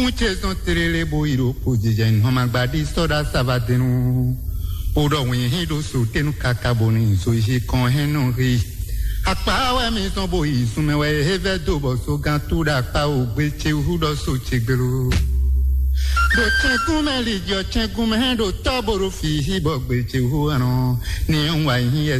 Unche son terele boiro pojijen homagbadi soda sabatenu. Odo winhido sotenu kakaboni soji konhenu ri. Akpa mi son boyi sumewe heve dobo so gantura pa ogbeche hudo so chegbero. Do chenkume li jo chenkume do toboro fi hibo gbeche huano ni onwa hi